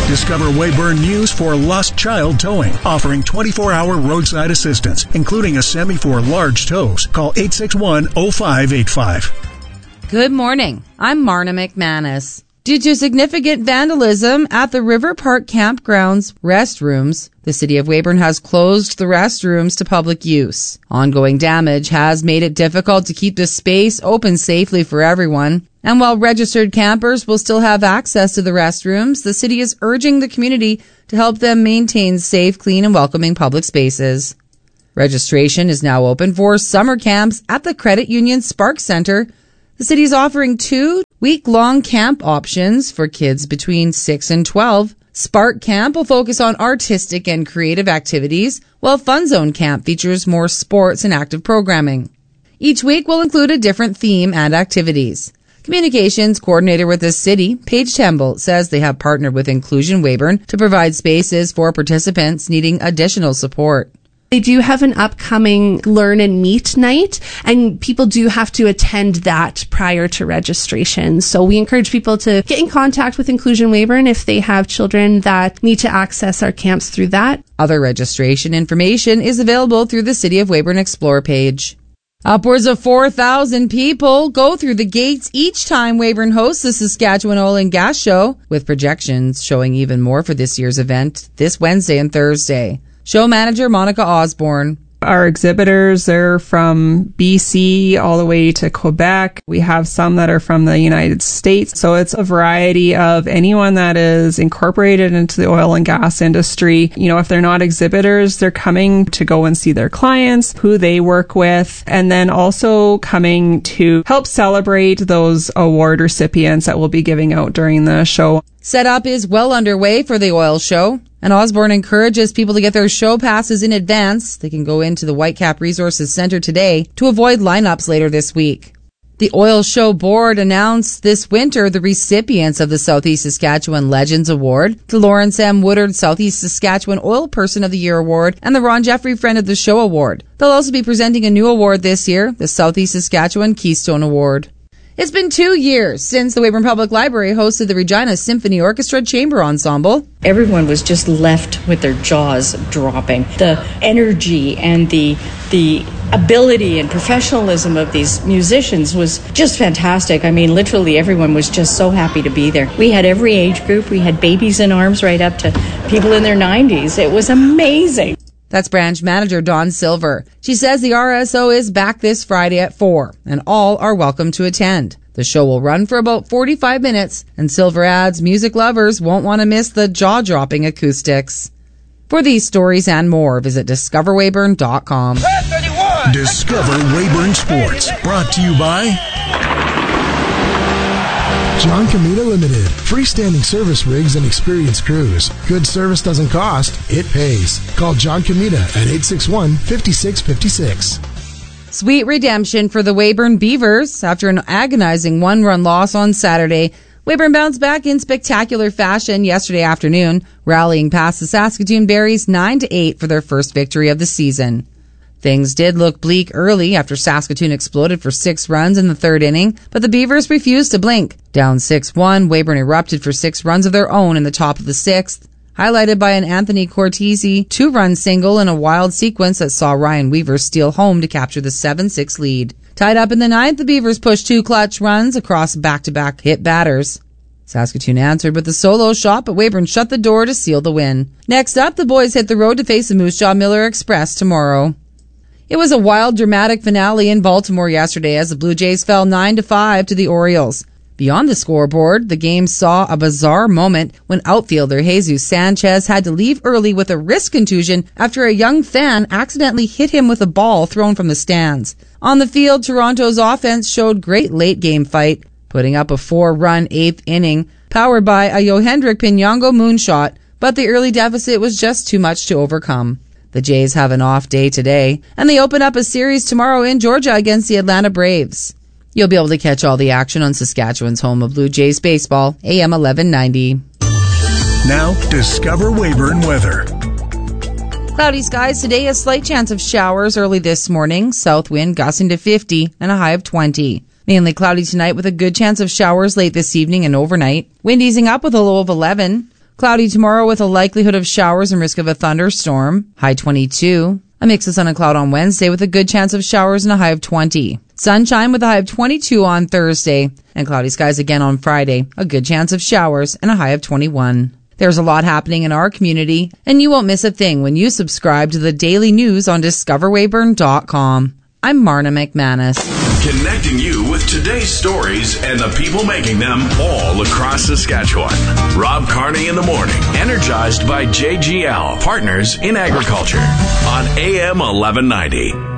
Discover Weyburn News for Lost Child Towing, offering 24-hour roadside assistance, including a semi for large tows. Call 861-0585. Good morning. I'm Marna McManus. Due to significant vandalism at the River Park Campground's restrooms, the City of Weyburn has closed the restrooms to public use. Ongoing damage has made it difficult to keep the space open safely for everyone. And while registered campers will still have access to the restrooms, the city is urging the community to help them maintain safe, clean, and welcoming public spaces. Registration is now open for summer camps at the Credit Union Spark Center. The city is offering 2 week-long camp options for kids between 6 and 12. Spark Camp will focus on artistic and creative activities, while Fun Zone Camp features more sports and active programming. Each week will include a different theme and activities. Communications coordinator with the city, Paige Temple, says they have partnered with Inclusion Weyburn to provide spaces for participants needing additional support. They do have an upcoming Learn and Meet night, and people do have to attend that prior to registration. So we encourage people to get in contact with Inclusion Weyburn if they have children that need to access our camps through that. Other registration information is available through the City of Weyburn Explore page. Upwards of 4,000 people go through the gates each time Weyburn hosts the Saskatchewan Oil and Gas Show, with projections showing even more for this year's event this Wednesday and Thursday. Show manager Monica Osborne. Our exhibitors, they're from BC all the way to Quebec. We have some that are from the United States. So it's a variety of anyone that is incorporated into the oil and gas industry. You know, if they're not exhibitors, they're coming to go and see their clients, who they work with, and then also coming to help celebrate those award recipients that we'll be giving out during the show. Setup is well underway for the oil show, and Osborne encourages people to get their show passes in advance. They can go into the Whitecap Resources Center today to avoid lineups later this week. The Oil Show Board announced this winter the recipients of the Southeast Saskatchewan Legends Award, the Lawrence M. Woodard Southeast Saskatchewan Oil Person of the Year Award, and the Ron Jeffrey Friend of the Show Award. They'll also be presenting a new award this year, the Southeast Saskatchewan Keystone Award. It's been 2 years since the Weyburn Public Library hosted the Regina Symphony Orchestra Chamber Ensemble. Everyone was just left with their jaws dropping. The energy and the ability and professionalism of these musicians was just fantastic. I mean, literally everyone was just so happy to be there. We had every age group. We had babies in arms right up to people in their 90s. It was amazing. That's branch manager Dawn Silver. She says the RSO is back this Friday at 4, and all are welcome to attend. The show will run for about 45 minutes, and Silver adds music lovers won't want to miss the jaw-dropping acoustics. For these stories and more, visit discoverweyburn.com. Discover Weyburn Sports, brought to you by John Comita Limited. Freestanding service rigs and experienced crews. Good service doesn't cost, it pays. Call John Comita at 861-5656. Sweet redemption for the Weyburn Beavers. After an agonizing one-run loss on Saturday, Weyburn bounced back in spectacular fashion yesterday afternoon, rallying past the Saskatoon Berries 9-8 for their first victory of the season. Things did look bleak early after Saskatoon exploded for 6 runs in the third inning, but the Beavers refused to blink. Down 6-1, Weyburn erupted for 6 runs of their own in the top of the 6th, highlighted by an Anthony Cortese 2-run single in a wild sequence that saw Ryan Weaver steal home to capture the 7-6 lead. Tied up in the 9th, the Beavers pushed 2 clutch runs across back-to-back hit batters. Saskatoon answered with a solo shot, but Weyburn shut the door to seal the win. Next up, the boys hit the road to face the Moose Jaw Miller Express tomorrow. It was a wild, dramatic finale in Baltimore yesterday as the Blue Jays fell 9-5 to the Orioles. Beyond the scoreboard, the game saw a bizarre moment when outfielder Jesus Sanchez had to leave early with a wrist contusion after a young fan accidentally hit him with a ball thrown from the stands. On the field, Toronto's offense showed great late-game fight, putting up a 4-run 8th inning, powered by a Yohendrick Pinongo moonshot, but the early deficit was just too much to overcome. The Jays have an off day today, and they open up a series tomorrow in Georgia against the Atlanta Braves. You'll be able to catch all the action on Saskatchewan's home of Blue Jays baseball, AM 1190. Now, discover Weyburn weather. Cloudy skies today, a slight chance of showers early this morning, south wind gusting to 50 and a high of 20. Mainly cloudy tonight with a good chance of showers late this evening and overnight. Wind easing up with a low of 11. Cloudy tomorrow with a likelihood of showers and risk of a thunderstorm. High 22. A mix of sun and cloud on Wednesday with a good chance of showers and a high of 20. Sunshine with a high of 22 on Thursday. And cloudy skies again on Friday. A good chance of showers and a high of 21. There's a lot happening in our community, and you won't miss a thing when you subscribe to the daily news on discoverweyburn.com. I'm Marna McManus. Connecting you with today's stories and the people making them all across Saskatchewan. Rob Carney in the morning, energized by JGL, Partners in Agriculture, on AM 1190.